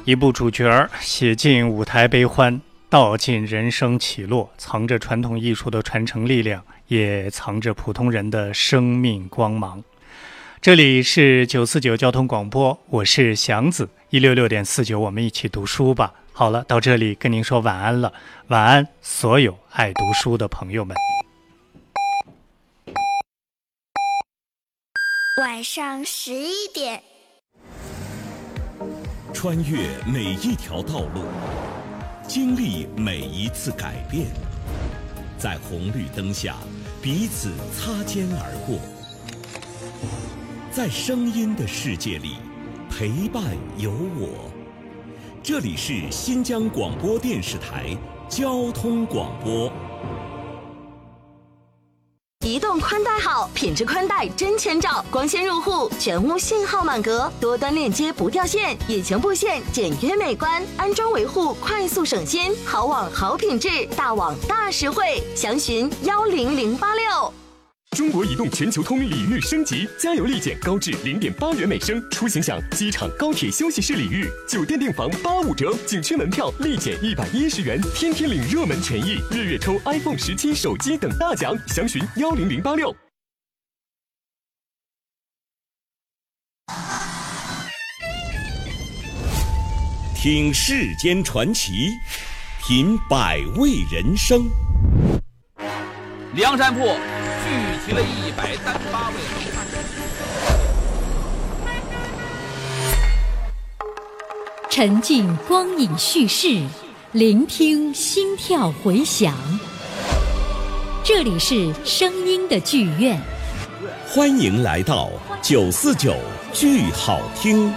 一部主角写尽舞台悲欢，道尽人生起落，藏着传统艺术的传承力量，也藏着普通人的生命光芒。这里是949交通广播，我是祥子166.49，我们一起读书吧。好了，到这里跟您说晚安了，晚安所有爱读书的朋友们。 晚上11点， 穿越每一条道路，经历每一次改变，在红绿灯下彼此擦肩而过，在声音的世界里陪伴有我。这里是新疆广播电视台交通广播。 移动宽带好，品质宽带真千兆，光纤入户，全屋信号满格，多端链接不掉线，引擎布线简约美观，安装维护快速省心，好网好品质，大网大实惠，详询10086。 中国移动全球通礼遇升级，加油立减高至0.8元每升，出行享机场、高铁休息室礼遇，酒店订房85折，景区门票立减110元，天天领热门权益，日月抽 iPhone 17手机等大奖，详询10086。 听世间传奇，品百味人生。 梁山泊聚集了138位好汉， 沉浸光影叙事，聆听心跳回响。这里是声音的剧院， 欢迎来到949剧好听。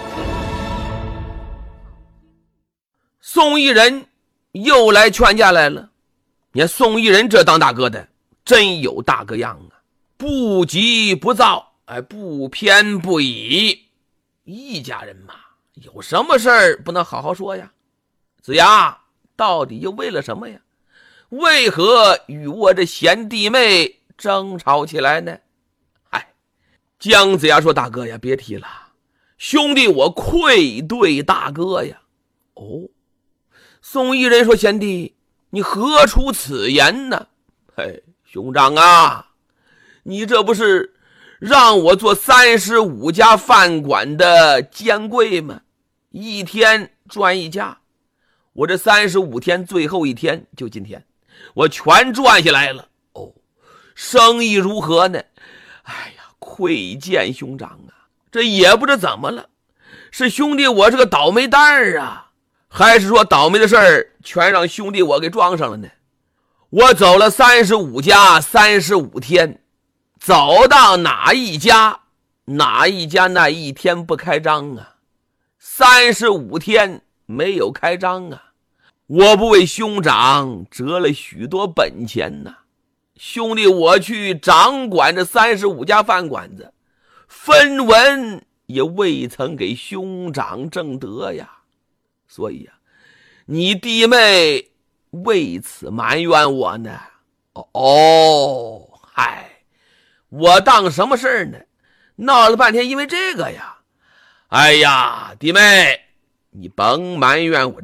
宋一人又来劝架来了。你看宋一人这当大哥的真有大哥样啊，不急不躁，不偏不倚。一家人嘛，有什么事儿不能好好说呀？子牙到底又为了什么呀？为何与我这贤弟妹争吵起来呢？姜子牙说：“大哥呀，别提了，兄弟我愧对大哥呀。”哦，宋一人说：“贤弟，你何出此言呢？”兄长啊，你这不是让我做35家饭馆的监柜吗？一天赚1家，我这35天最后一天就今天，我全赚下来了。哦，生意如何呢？愧见兄长啊，这也不知怎么了，是兄弟我是个倒霉蛋儿啊，还是说倒霉的事儿全让兄弟我给撞上了呢？我走了35家35天，走到哪一家那一天不开张啊，35天没有开张啊，我不为兄长折了许多本钱呐。兄弟我去掌管这35家饭馆子，分文也未曾给兄长挣得呀。所以你弟妹为此埋怨我呢？我当什么事儿呢？闹了半天因为这个呀。弟妹，你甭埋怨我